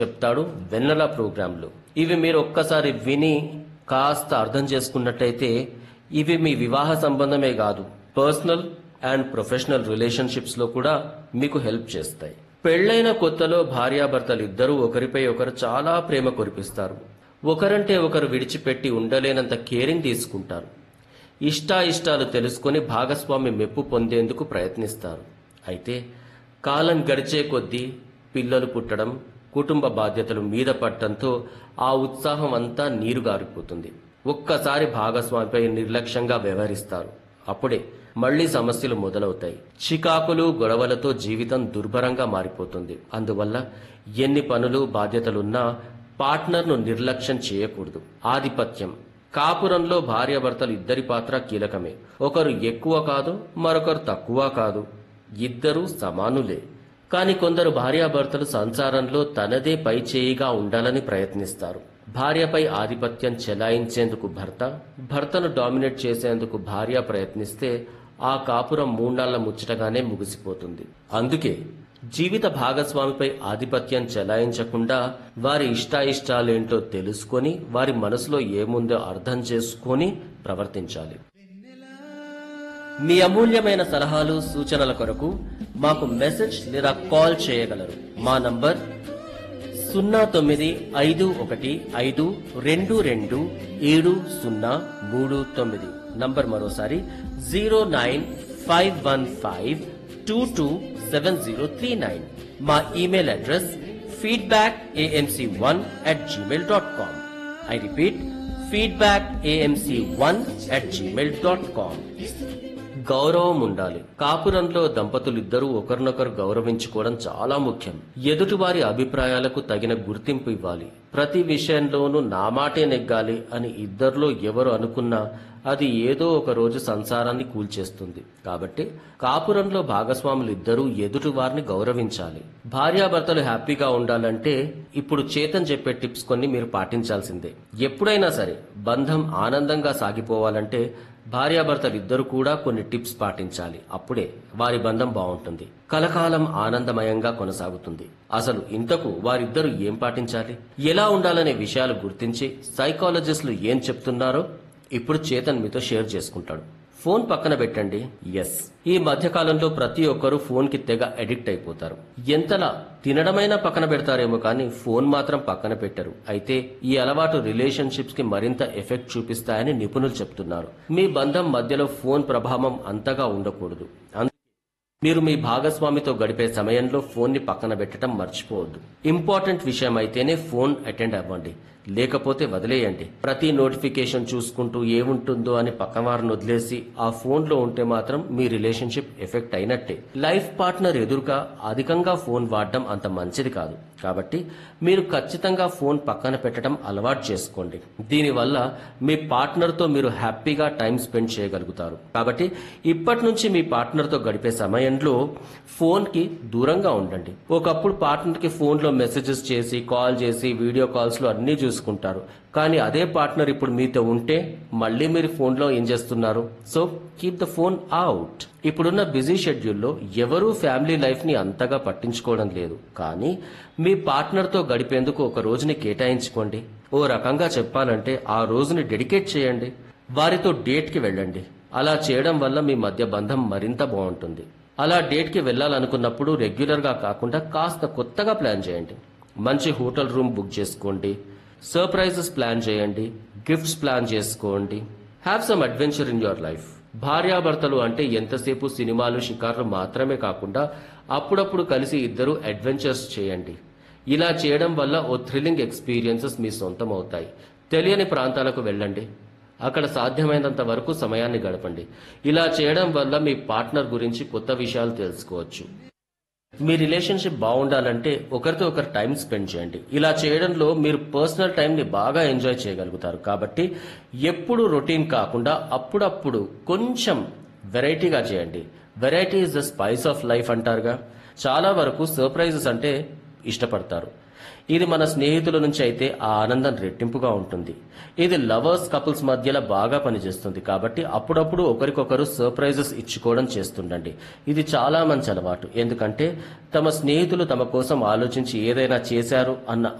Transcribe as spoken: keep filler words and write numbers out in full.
చెప్తాడు వెన్నెల ప్రోగ్రాంలు. ఇవి మీరు ఒక్కసారి విని కాస్త అర్థం చేసుకున్నట్టయితే ఇవి మీ వివాహ సంబంధమే కాదు, పర్సనల్ అండ్ ప్రొఫెషనల్ రిలేషన్షిప్స్ లో కూడా మీకు హెల్ప్ చేస్తాయి. పెళ్లైన కొత్తలో భార్యాభర్తలు ఇద్దరూ ఒకరిపై ఒకరు చాలా ప్రేమ కురిపిస్తారు. ఒకరంటే ఒకరు విడిచిపెట్టి ఉండలేనంత కేరింగ్ తీసుకుంటారు. ఇష్టాయిష్టాలు తెలుసుకొని భాగస్వామి మెప్పు పొందేందుకు ప్రయత్నిస్తారు. అయితే కాలం గడిచే కొద్దీ పిల్లలు పుట్టడం, కుటుంబ బాధ్యతలు మీద పడటంతో ఆ ఉత్సాహం అంతా నీరుగారిపోతుంది. ఒక్కసారి భాగస్వామిపై నిర్లక్ష్యంగా వ్యవహరిస్తారు. అప్పుడే మళ్లీ సమస్యలు మొదలవుతాయి. చికాకులు గొడవలతో జీవితం దుర్భరంగా మారిపోతుంది. అందువల్ల ఎన్ని పనులు బాధ్యతలున్నా పార్ట్నర్ను నిర్లక్ష్యం చేయకూడదు. ఆధిపత్యం. కాపురంలో భార్యాభర్తలు ఇద్దరి పాత్ర కీలకమే. ఒకరు ఎక్కువ కాదు, మరొకరు తక్కువ కాదు, ఇద్దరూ సమానులే. కానీ కొందరు భార్యాభర్తలు సంసారంలో తనదే పై చేయిగా ఉండాలని ప్రయత్నిస్తారు. భార్యపై ఆధిపత్యం చెలాయించేందుకు భర్త, భర్తను డామినేట్ చేసేందుకు భార్య ప్రయత్నిస్తే ఆ కాపురం మూడాళ్ల ముచ్చటగానే ముగిసిపోతుంది. అందుకే జీవిత భాగస్వామిపై ఆధిపత్యం చెలాయించకుండా వారి ఇష్టాయిష్టాలేంటో తెలుసుకొని వారి మనసులో ఏముందో అర్థం చేసుకొని ప్రవర్తించాలి. మీ అమూల్యమైన సలహాలు సూచనల కొరకు మాకు మెసేజ్ లేదా కాల్ చేయగలరు. మా నంబర్ సున్నా తొమ్మిది ఐదు ఒకటి ఐదు రెండు రెండు ఏడు సున్నా మూడు తొమ్మిది. నంబర్ మరోసారి zero nine five one five two two seven zero three nine. మా email address feedback AMC one at Gmail dot com. I repeat, feedback AMC one at Gmail dot com. గౌరవం ఉండాలి. కాపురంలో దంపతులిద్దరూ ఒకరినొకరు గౌరవించుకోవడం చాలా ముఖ్యం. ఎదుటివారి అభిప్రాయాలకు తగిన గుర్తింపు ఇవ్వాలి. ప్రతి విషయంలోనూ నా మాటే నెగ్గాలి అని ఇద్దరిలో ఎవరు అనుకున్నా అది ఏదో ఒక రోజు సంసారాన్ని కూల్చేస్తుంది. కాబట్టి కాపురంలో భాగస్వాములు ఇద్దరూ ఎదుటి వారిని గౌరవించాలి. భార్యాభర్తలు హ్యాపీగా ఉండాలంటే ఇప్పుడు చేతన్ చెప్పే టిప్స్ కొన్ని మీరు పాటించాల్సిందే. ఎప్పుడైనా సరే బంధం ఆనందంగా సాగిపోవాలంటే భార్యాభర్తలు ఇద్దరు కూడా కొన్ని టిప్స్ పాటించాలి. అప్పుడే వారి బంధం బాగుంటుంది, కలకాలం ఆనందమయంగా కొనసాగుతుంది. అసలు ఇంతకు వారిద్దరూ ఏం పాటించాలి, ఎలా ఉండాలనే విషయాలు గుర్తించి సైకాలజిస్టులు ఏం చెప్తున్నారో ఇప్పుడు చేతన్ మీతో షేర్ చేసుకుంటాడు. ఫోన్ పక్కన పెట్టండి. ఎస్, ఈ మధ్య కాలంలో ప్రతి ఒక్కరూ ఫోన్ కి తెగ అడిక్ట్ అయిపోతారు. ఎంతలా తినడమైనా పక్కన పెడతారేమో కానీ ఫోన్ మాత్రం పక్కన పెట్టరు. అయితే ఈ అలవాటు రిలేషన్షిప్స్ కి మరింత ఎఫెక్ట్ చూపిస్తాయని నిపుణులు చెప్తున్నారు. మీ బంధం మధ్యలో ఫోన్ ప్రభావం అంతగా ఉండకూడదు. మీరు మీ భాగస్వామితో గడిపే సమయంలో ఫోన్ ని పక్కన పెట్టడం మర్చిపోవద్దు. ఇంపార్టెంట్ విషయం అయితేనే ఫోన్ అటెండ్ అవ్వండి, లేకపోతే వదిలేయండి. ప్రతి నోటిఫికేషన్ చూసుకుంటూ ఏముంటుందో అని పక్కవారిని వదిలేసి ఆ ఫోన్ లో ఉంటే మాత్రం మీ రిలేషన్షిప్ ఎఫెక్ట్ అయినట్టే. లైఫ్ పార్ట్నర్ ఎదురుగా అధికంగా ఫోన్ వాడడం అంత మంచిది కాదు. కాబట్టి మీరు ఖచ్చితంగా ఫోన్ పక్కన పెట్టడం అలవాటు చేసుకోండి. దీనివల్ల మీ పార్ట్నర్ తో మీరు హ్యాపీగా టైం స్పెండ్ చేయగలుగుతారు. కాబట్టి ఇప్పటి నుంచి మీ పార్ట్నర్ తో గడిపే సమయంలో ఫోన్ కి దూరంగా ఉండండి. ఒకప్పుడు పార్ట్నర్ కి ఫోన్ లో మెసేజెస్ చేసి, కాల్ చేసి, వీడియో కాల్స్ లో అన్ని చూసుకుంటారు. కానీ అదే పార్ట్నర్ ఇప్పుడు మీతో ఉంటే మళ్ళీ మీరు ఫోన్ లో ఏం చేస్తున్నారు? So keep the phone out. ఇప్పుడున్న బిజీ షెడ్యూల్లో ఎవరూ ఫ్యామిలీ లైఫ్ ని అంతగా పట్టించుకోవడం లేదు. కానీ మీ పార్ట్నర్ తో గడిపేందుకు ఒక రోజుని కేటాయించుకోండి. ఓ రకంగా చెప్పాలంటే ఆ రోజుని డెడికేట్ చేయండి. వారితో డేట్ కి వెళ్ళండి. అలా చేయడం వల్ల మీ మధ్య బంధం మరింత బాగుంటుంది. అలా డేట్ కి వెళ్ళాలనుకున్నప్పుడు రెగ్యులర్ గా కాకుండా కాస్త కొత్తగా ప్లాన్ చేయండి. మంచి హోటల్ రూమ్ బుక్ చేసుకోండి, సర్ప్రైజెస్ ప్లాన్ చేయండి, గిఫ్ట్స్ ప్లాన్ చేసుకోండి. Have some adventure in your life. భార్యాభర్తలు అంటే ఎంతసేపు సినిమాలు, షికార్లు మాత్రమే కాకుండా అప్పుడప్పుడు కలిసి ఇద్దరు అడ్వెంచర్స్ చేయండి. ఇలా చేయడం వల్ల ఓ థ్రిల్లింగ్ ఎక్స్పీరియన్సెస్ మీ సొంతం అవుతాయి. తెలియని ప్రాంతాలకు వెళ్ళండి, అక్కడ సాధ్యమైనంత వరకు సమయాన్ని గడపండి. ఇలా చేయడం వల్ల మీ పార్ట్నర్ గురించి కొత్త విషయాలు తెలుసుకోవచ్చు. మీ రిలేషన్షిప్ బాగుండాలంటే ఒకరితో ఒకరు టైం స్పెండ్ చేయండి. ఇలా చేయడంలో మీరు పర్సనల్ టైం ని బాగా ఎంజాయ్ చేయగలుగుతారు. కాబట్టి ఎప్పుడు రొటీన్ కాకుండా అప్పుడప్పుడు కొంచెం వెరైటీగా చేయండి. Variety is the spice of life అంటారుగా. చాలా వరకు సర్ప్రైజెస్ అంటే ఇష్టపడతారు. ఇది మన స్నేహితుల నుంచి అయితే ఆ ఆనందం రెట్టింపుగా ఉంటుంది. ఇది లవర్స్ కపుల్స్ మధ్యలో బాగా పనిచేస్తుంది కాబట్టి అప్పుడప్పుడు ఒకరికొకరు సర్ప్రైజెస్ ఇచ్చుకోవడం చేస్తుండండి. ఇది చాలా మంచి అలవాటు, ఎందుకంటే తమ స్నేహితులు తమ కోసం ఆలోచించి ఏదైనా చేశారు అన్న